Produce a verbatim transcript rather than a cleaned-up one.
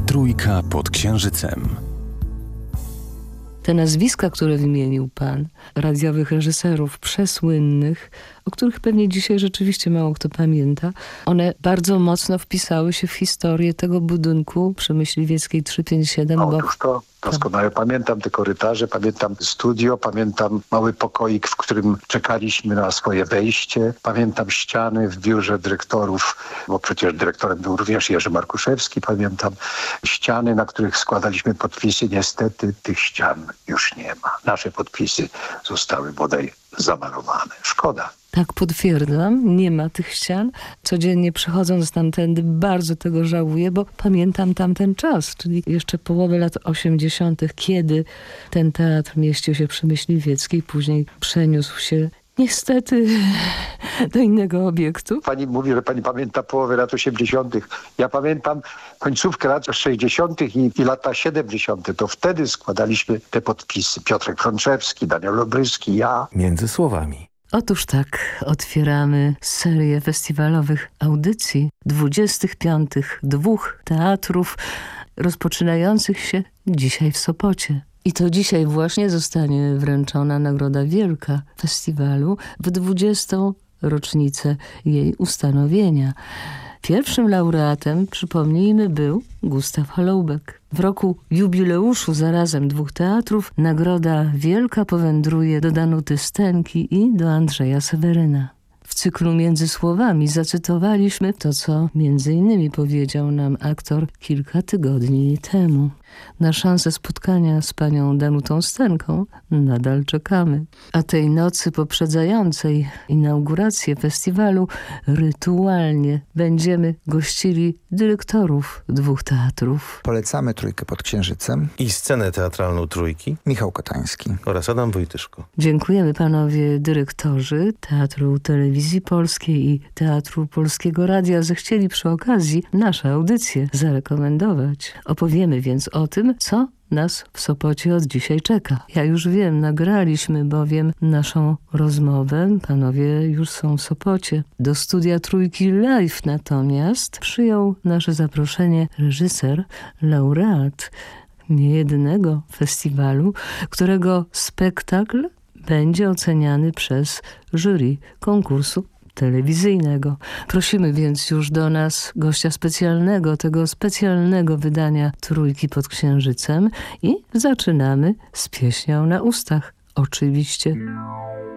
Trójka pod Księżycem. Te nazwiska, które wymienił pan, radiowych reżyserów przesłynnych, o których pewnie dzisiaj rzeczywiście mało kto pamięta, one bardzo mocno wpisały się w historię tego budynku przy Myśliwieckiej trzysta pięćdziesiąt siedem. Otóż to doskonale pamiętam te korytarze, pamiętam studio, pamiętam mały pokoik, w którym czekaliśmy na swoje wejście. Pamiętam ściany w biurze dyrektorów, bo przecież dyrektorem był również Jerzy Markuszewski. Pamiętam ściany, na których składaliśmy podpisy. Niestety tych ścian już nie ma. Nasze podpisy zostały bodaj zamalowane. Szkoda. Tak, potwierdzam, nie ma tych ścian. Codziennie przechodząc tamtędy bardzo tego żałuję, bo pamiętam tamten czas, czyli jeszcze połowę lat osiemdziesiątych, kiedy ten teatr mieścił się przy Myśliwieckiej, później przeniósł się niestety do innego obiektu. Pani mówi, że pani pamięta połowę lat osiemdziesiątych. Ja pamiętam końcówkę lat sześćdziesiątych i, i lata siedemdziesiąte. To wtedy składaliśmy te podpisy. Piotrek Frączewski, Daniel Obryski, ja. Między słowami. Otóż tak, otwieramy serię festiwalowych audycji dwudziestych piątych dwóch teatrów rozpoczynających się dzisiaj w Sopocie. I to dzisiaj właśnie zostanie wręczona Nagroda Wielka festiwalu w dwudziestą rocznicę jej ustanowienia. Pierwszym laureatem, przypomnijmy, był Gustaw Holoubek. W roku jubileuszu zarazem dwóch teatrów Nagroda Wielka powędruje do Danuty Stenki i do Andrzeja Seweryna. W cyklu Między Słowami zacytowaliśmy to, co między innymi powiedział nam aktor kilka tygodni temu. Na szansę spotkania z panią Danutą Stenką nadal czekamy. A tej nocy poprzedzającej inaugurację festiwalu rytualnie będziemy gościli dyrektorów dwóch teatrów. Polecamy Trójkę pod Księżycem. I scenę teatralną Trójki. Michał Kotański. Oraz Adam Wojtyszko. Dziękujemy panowie dyrektorzy Teatru Telewizji Polskiej i Teatru Polskiego Radia, że chcieli przy okazji nasze audycje zarekomendować. Opowiemy więc o tym, co nas w Sopocie od dzisiaj czeka. Ja już wiem, nagraliśmy bowiem naszą rozmowę. Panowie już są w Sopocie. Do studia Trójki Live natomiast przyjął nasze zaproszenie reżyser, laureat niejednego festiwalu, którego spektakl będzie oceniany przez jury konkursu telewizyjnego. Prosimy więc już do nas gościa specjalnego, tego specjalnego wydania Trójki pod Księżycem i zaczynamy z pieśnią na ustach. Oczywiście.